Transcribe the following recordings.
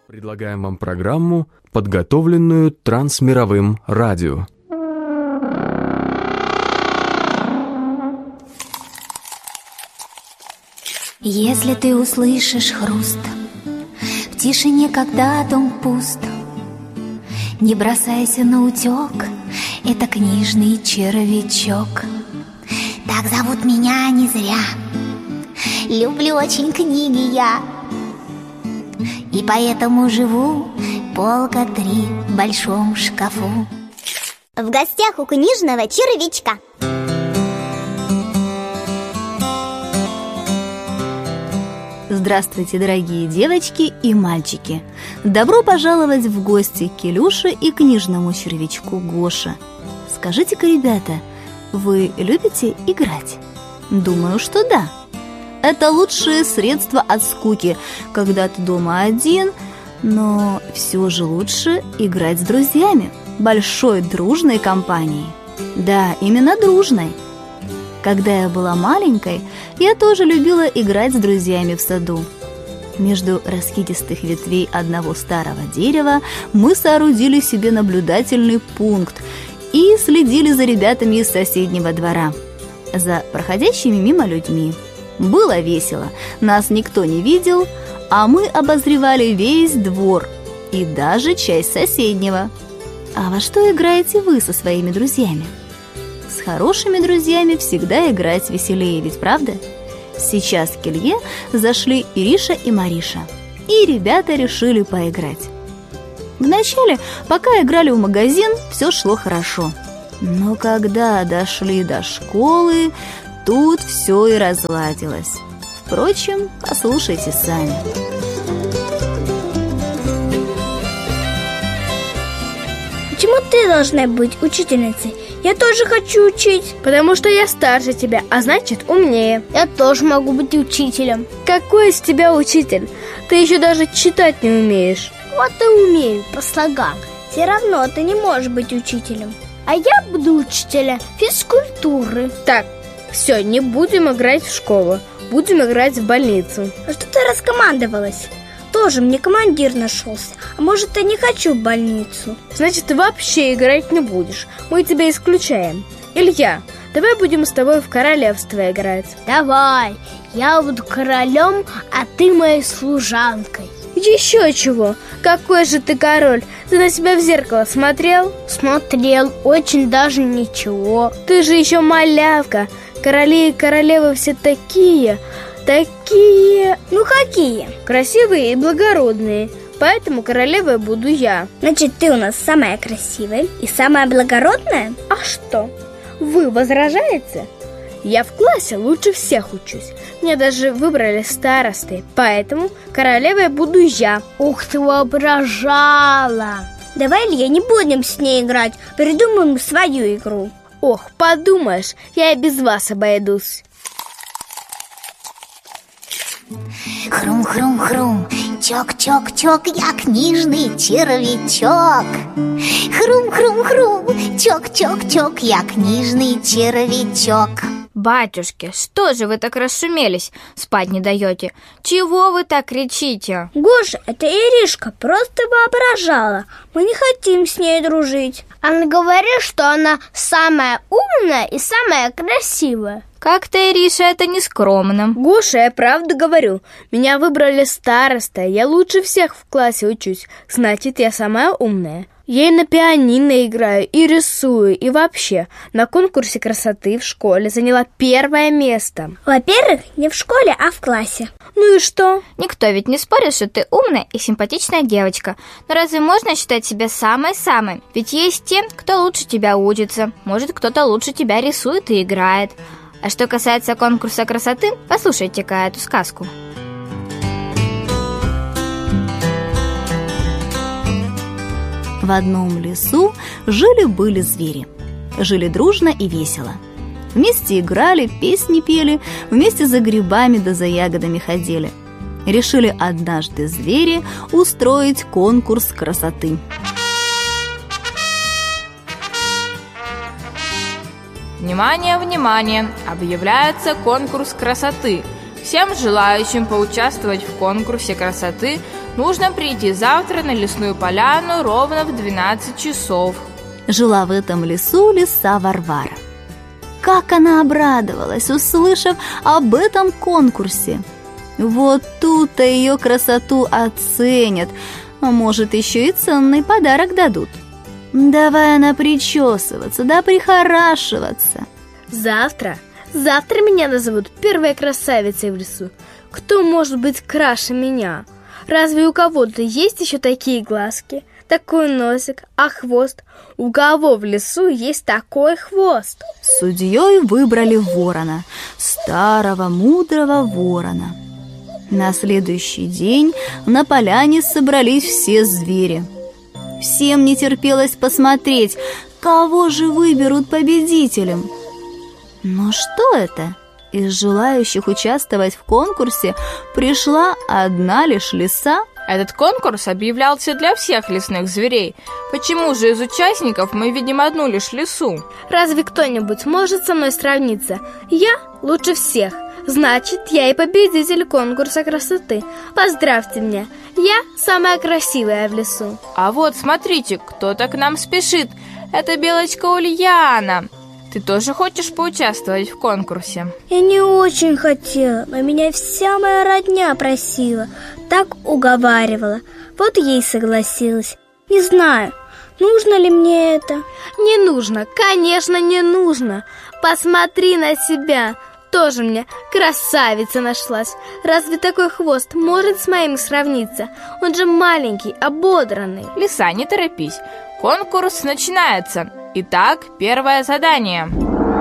Предлагаем вам программу, подготовленную Трансмировым радио. Если ты услышишь хруст в тишине, когда дом пуст, не бросайся на утек, это книжный червячок. Так зовут меня не зря, люблю очень книги я, и поэтому живу полка 3 в большом шкафу. В гостях у книжного червячка. Здравствуйте, дорогие девочки и мальчики! Добро пожаловать в гости к Илюше и книжному червячку Гоше. Скажите-ка, ребята, вы любите играть? Думаю, что да. Это лучшее средство от скуки, когда ты дома один, но все же лучше играть с друзьями, большой дружной компанией. Да, именно дружной. Когда я была маленькой, я тоже любила играть с друзьями в саду. Между раскидистых ветвей одного старого дерева мы соорудили себе наблюдательный пункт и следили за ребятами из соседнего двора, за проходящими мимо людьми. Было весело, нас никто не видел, а мы обозревали весь двор и даже часть соседнего. А во что играете вы со своими друзьями? С хорошими друзьями всегда играть веселее, ведь правда? Сейчас к Илье зашли Ириша и Мариша, и ребята решили поиграть. Вначале, пока играли в магазин, все шло хорошо. Но когда дошли до школы, тут все и разладилось. Впрочем, послушайте сами. Почему ты должна быть учительницей? Я тоже хочу учить. Потому что я старше тебя, а значит умнее. Я тоже могу быть учителем. Какой из тебя учитель? Ты еще даже читать не умеешь. Вот и умею по слогам. Все равно ты не можешь быть учителем. А я буду учителем физкультуры. Так, все, не будем играть в школу. Будем играть в больницу. А что ты раскомандовалась? Тоже мне командир нашелся. А может, я не хочу в больницу? Значит, ты вообще играть не будешь. Мы тебя исключаем. Илья, давай будем с тобой в королевство играть. Давай, я буду королем, а ты моей служанкой. Еще чего? Какой же ты король? Ты на себя в зеркало смотрел? Смотрел, очень даже ничего. Ты же еще малявка. Короли и королевы все такие... Ну какие? Красивые и благородные. Поэтому королевой буду я. Значит, ты у нас самая красивая и самая благородная? А что? Вы возражаете? Я в классе лучше всех учусь. Мне даже выбрали старостой. Поэтому королевой буду я. Ух ты, воображала! Давай, Илья, не будем с ней играть. Придумаем свою игру. Ох, подумаешь, я и без вас обойдусь. Хрум-хрум-хрум, чок-чок-чок, я книжный червячок. Хрум-хрум-хрум, чок-чок-чок, я книжный червячок. Батюшки, что же вы так расшумелись? Спать не даете? Чего вы так кричите? Гоша, это Иришка просто воображала. Мы не хотим с ней дружить. Она говорит, что она самая умная и самая красивая. Как-то, Ириша, это нескромно. Гоша, я правду говорю. Меня выбрали старостой. Я лучше всех в классе учусь. Значит, я самая умная. Я и на пианино играю, и рисую, и вообще на конкурсе красоты в школе заняла 1 место. Во-первых, не в школе, а в классе. Ну и что? Никто ведь не спорит, что ты умная и симпатичная девочка. Но разве можно считать себя самой-самой? Ведь есть те, кто лучше тебя учится. Может, кто-то лучше тебя рисует и играет. А что касается конкурса красоты, послушайте-ка эту сказку. В одном лесу жили-были звери. Жили дружно и весело. Вместе играли, песни пели, вместе за грибами да за ягодами ходили. Решили однажды звери устроить конкурс красоты. Внимание, внимание! Объявляется конкурс красоты. Всем желающим поучаствовать в конкурсе красоты нужно прийти завтра на лесную поляну ровно в 12 часов. Жила в этом лесу лиса Варвара. Как она обрадовалась, услышав об этом конкурсе! Вот тут-то ее красоту оценят, а может, еще и ценный подарок дадут. Давай она причесываться, да прихорашиваться. Завтра меня назовут первой красавицей в лесу. Кто может быть краше меня? Разве у кого-то есть еще такие глазки, такой носик, а хвост? У кого в лесу есть такой хвост? Судьей выбрали ворона, старого мудрого ворона. На следующий день на поляне собрались все звери. Всем не терпелось посмотреть, кого же выберут победителем. Но что это? Из желающих участвовать в конкурсе пришла одна лишь лиса. Этот конкурс объявлялся для всех лесных зверей. Почему же из участников мы видим одну лишь лису? Разве кто-нибудь может со мной сравниться? Я лучше всех. Значит, я и победитель конкурса красоты. Поздравьте меня, я самая красивая в лесу. А вот, смотрите, кто-то к нам спешит. Это белочка Ульяна. Ты тоже хочешь поучаствовать в конкурсе? Я не очень хотела, но меня вся моя родня просила, так уговаривала. Вот ей согласилась. Не знаю, нужно ли мне это? Не нужно, конечно, не нужно. Посмотри на себя. Тоже мне красавица нашлась. Разве такой хвост может с моим сравниться? Он же маленький, ободранный. Лиса, не торопись. Конкурс начинается. Итак, первое задание.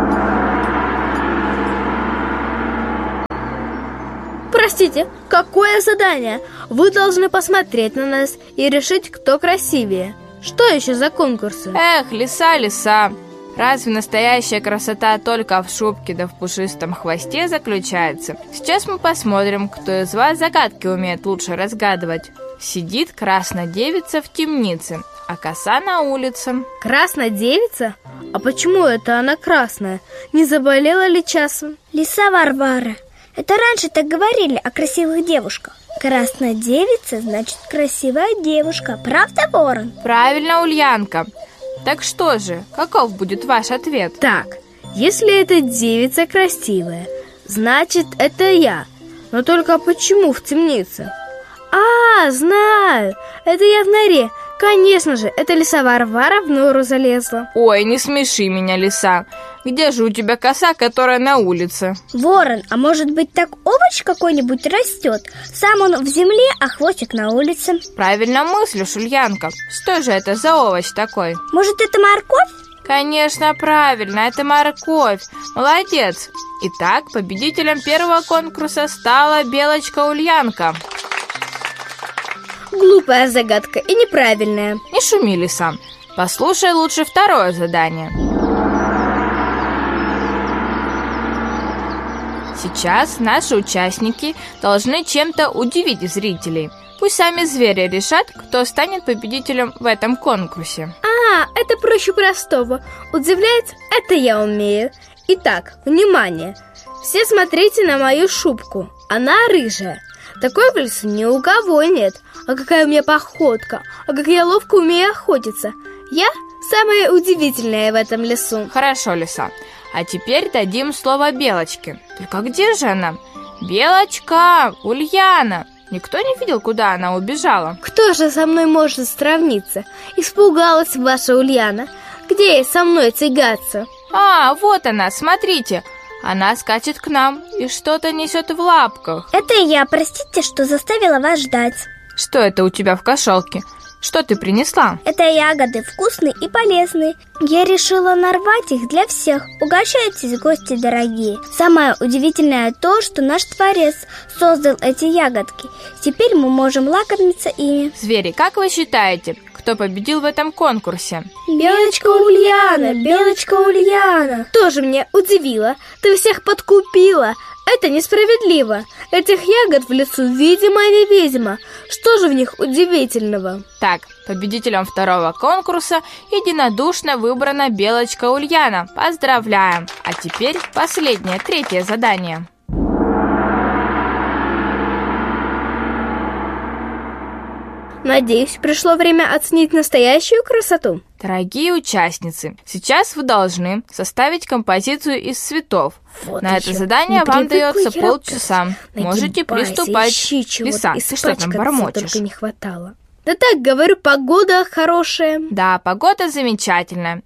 Простите, какое задание? Вы должны посмотреть на нас и решить, кто красивее. Что еще за конкурсы? Эх, лиса, разве настоящая красота только в шубке да в пушистом хвосте заключается? Сейчас мы посмотрим, кто из вас загадки умеет лучше разгадывать. Сидит красная девица в темнице, а коса на улице. Красная девица? А почему это она красная? Не заболела ли часом? Лиса Варвара. Это раньше так говорили о красивых девушках. Красная девица значит красивая девушка. Правда, ворон? Правильно, Ульянка. Так что же, каков будет ваш ответ? Так, если эта девица красивая, значит, это я. Но только почему в темнице? А, знаю, это я в норе. Конечно же, это лиса Варвара в нору залезла. Ой, не смеши меня, лиса. Где же у тебя коса, которая на улице? Ворон, а может быть так овощ какой-нибудь растет? Сам он в земле, а хвостик на улице. Правильно мыслишь, Ульянка. Что же это за овощ такой? Может, это морковь? Конечно, правильно, это морковь. Молодец. Итак, победителем первого конкурса стала белочка Ульянка. Глупая загадка и неправильная. Не шуми, лиса. Послушай лучше второе задание. Сейчас наши участники должны чем-то удивить зрителей. Пусть сами звери решат, кто станет победителем в этом конкурсе. Это проще простого. Удивлять – это я умею. Итак, внимание. Все смотрите на мою шубку. Она рыжая. Такой в лесу ни у кого нет. А какая у меня походка, а как я ловко умею охотиться. Я самая удивительная в этом лесу. Хорошо, лиса. А теперь дадим слово белочке. Только где же она? Белочка! Ульяна! Никто не видел, куда она убежала. Кто же со мной может сравниться? Испугалась ваша Ульяна. Где ей со мной тягаться? Вот она, смотрите. Она скачет к нам и что-то несет в лапках. Это я, простите, что заставила вас ждать. Что это у тебя в кошелке? Что ты принесла? Это ягоды, вкусные и полезные. Я решила нарвать их для всех. Угощайтесь, гости дорогие. Самое удивительное то, что наш Творец создал эти ягодки. Теперь мы можем лакомиться ими. Звери, как вы считаете, кто победил в этом конкурсе? Белочка Ульяна, белочка Ульяна. Тоже меня удивила. Ты всех подкупила. Это несправедливо. Этих ягод в лесу видимо-невидимо. Что же в них удивительного? Так, победителем второго конкурса единодушно выбрана белочка Ульяна. Поздравляем! А теперь последнее, третье задание. Надеюсь, пришло время оценить настоящую красоту. Дорогие участницы, сейчас вы должны составить композицию из цветов. Вот На еще. это задание Не вам привыкла дается я полчаса. Можете Нагибайся, приступать. ищи чего-то, Лиса, ты что там испачкаться бормочешь? только не хватало. Да так, говорю, погода хорошая. Да, погода замечательная.